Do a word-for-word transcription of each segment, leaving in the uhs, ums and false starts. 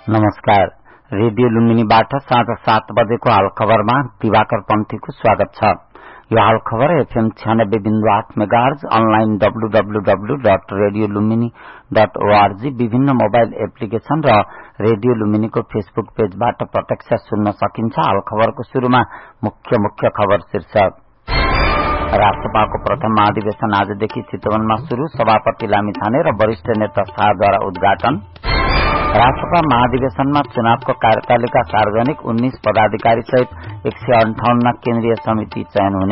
नमस्कार। रेडियो लुम्बिनीबाट साँझ सात बजेको हाल खबरमा दिवाकर पन्थीको स्वागत छ। यो हाल खबर एफएम छयानब्बे बिन्दु आठ megahertz, online W W W dot radio Lumbini dot ORG, विभिन्न मोबाइल एप्लिकेशन र रेडियो लुम्बिनीको फेसबुक पेजबाट प्रत्यक्ष सुन्न सकिन्छ। हाल खबरको शुरूमा मुख्य मुख्य खबर शीर्षक। राष्ट्रसभाको प्रथम महाधिवेशन आजदेखि चितवनमा शुरू, सभापति लामिछाने र वरिष्ठ नेता शाहद्वारा उद्घाटन। राष्ट्रसभा महाधिवेशनमा चुनावको कार्यतालिका सार्वजनिक, उन्नीस पदाधिकारी सहित एक सय अन्ठाउन्न केन्द्रीय समिति चयन हुने।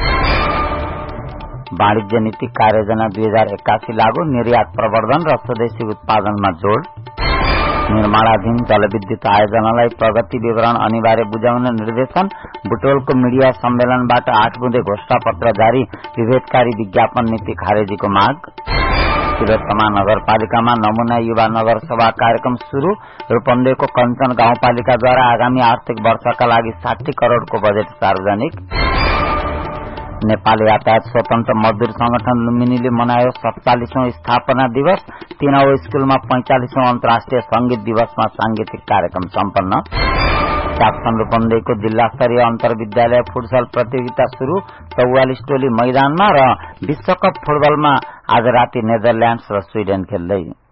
वाणिज्य नीति कार्ययोजना दुई हजार एक्कासी लागू, निर्यात प्रवर्धन र स्वदेशी उत्पादनमा जोड़। निर्माणाधीन जलविद्युत आयोजनालाई प्रगति विवरण अनिवार्य बुझाउन निर्देशन। बुटवलको मीडिया सम्मेलनबाट आठ बुँदे घोषणा पत्र जारी, विभेदकारी विज्ञापन नीति खारेजीको माग। तिलोत्तमा नगरपालिकामा नमूना युवा नगर सभा कार्यक्रम शुरू। रूपन्देहीको कञ्चन गाउँपालिकाद्वारा आगामी आर्थिक वर्षका लागि साठी करोड़को बजेट सार्वजनिक। नेपाल यातायात स्वतन्त्र मजदूर संगठन लुम्बिनीले मनायो सत्तालीसौं स्थापना दिवस। तीनौं स्कूलमा पैंचालीसौं अन्तर्राष्ट्रिय संगीत दिवसमा सांगीतिक कार्यक्रम सम्पन्न। चाक्सन रूपन्देहीको जिल्ला स्तरीय अन्तर्विद्यालय फुटसल प्रतियोगिता शुरू, चौवालिस टोली मैदानमा र विश्वकप फुटबलमा आज राति नेदरल्याण्ड्स र स्वीडेन खेल्दै।